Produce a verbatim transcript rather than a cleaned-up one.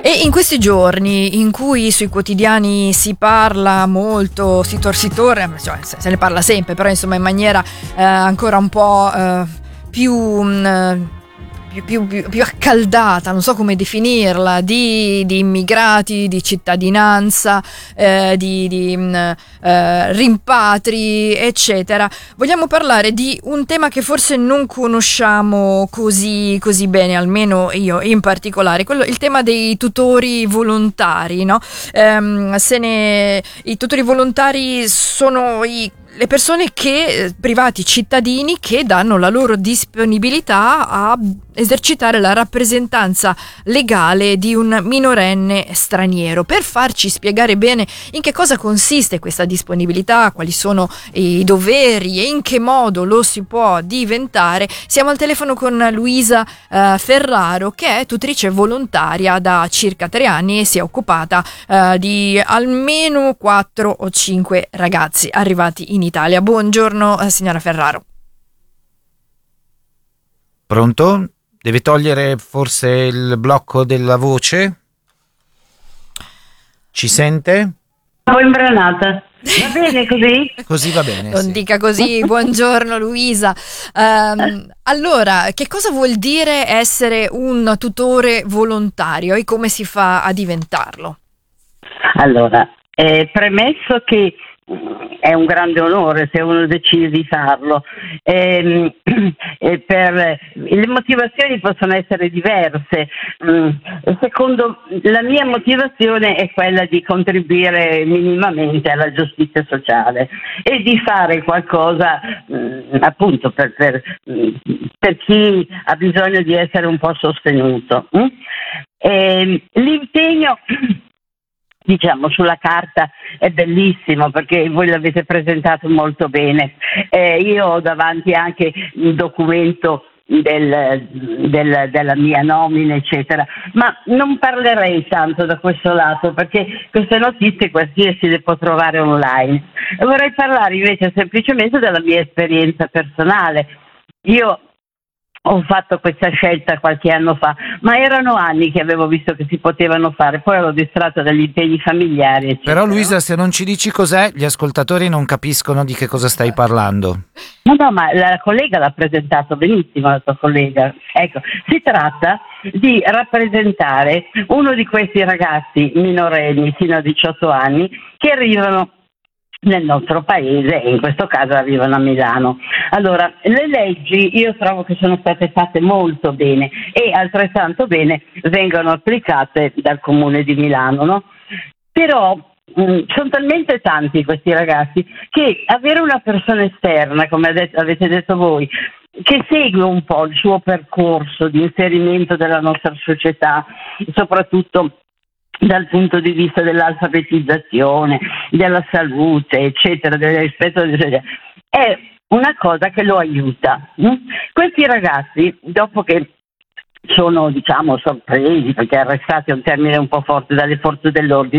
E in questi giorni in cui sui quotidiani si parla molto, si, tor- si torna, cioè, se, se ne parla sempre, però insomma in maniera eh, ancora un po' eh, più... Mh, Più, più, più, più accaldata, non so come definirla, di, di immigrati, di cittadinanza, eh, di, di mh, eh, rimpatri, eccetera. Vogliamo parlare di un tema che forse non conosciamo così, così bene, almeno io in particolare, quello, il tema dei tutori volontari, no? Ehm, se ne, i tutori volontari sono i le persone che, privati cittadini, che danno la loro disponibilità a esercitare la rappresentanza legale di un minorenne straniero. Per farci spiegare bene in che cosa consiste questa disponibilità, quali sono i doveri e in che modo lo si può diventare, siamo al telefono con Luisa eh, Ferraro, che è tutrice volontaria da circa tre anni e si è occupata eh, di almeno quattro o cinque ragazzi arrivati in Italia. Buongiorno signora Ferraro. Pronto? Deve togliere forse il blocco della voce? Ci sente? Un po' imbranata. Va bene così? Così va bene. Non sì. dica così. Buongiorno Luisa. Um, allora, che cosa vuol dire essere un tutore volontario e come si fa a diventarlo? Allora, eh, premesso che è un grande onore se uno decide di farlo. E, e per, le motivazioni possono essere diverse. Secondo la mia motivazione è quella di contribuire minimamente alla giustizia sociale e di fare qualcosa appunto per, per, per chi ha bisogno di essere un po' sostenuto. E l'impegno, diciamo, sulla carta è bellissimo perché voi l'avete presentato molto bene. Eh, io ho davanti anche il documento del, del, della mia nomina, eccetera, ma non parlerei tanto da questo lato perché queste notizie qualsiasi le può trovare online. E vorrei parlare invece semplicemente della mia esperienza personale. Io ho fatto questa scelta qualche anno fa, ma erano anni che avevo visto che si potevano fare, poi ero distratta dagli impegni familiari, eccetera. Però Luisa, se non ci dici cos'è, gli ascoltatori non capiscono di che cosa stai parlando. No, no, ma la collega l'ha presentato benissimo, la tua collega. Ecco, si tratta di rappresentare uno di questi ragazzi minorenni fino a diciotto anni che arrivano nel nostro paese e in questo caso arrivano a Milano. Allora, le leggi io trovo che sono state fatte molto bene e altrettanto bene vengono applicate dal Comune di Milano, no? Però mh, sono talmente tanti questi ragazzi che avere una persona esterna, come avete detto voi, che segue un po' il suo percorso di inserimento della nostra società, soprattutto dal punto di vista dell'alfabetizzazione, della salute, eccetera, del rispetto, eccetera, è una cosa che lo aiuta. Questi ragazzi, dopo che sono, diciamo, sorpresi, perché arrestati è un termine un po' forte, dalle forze dell'ordine,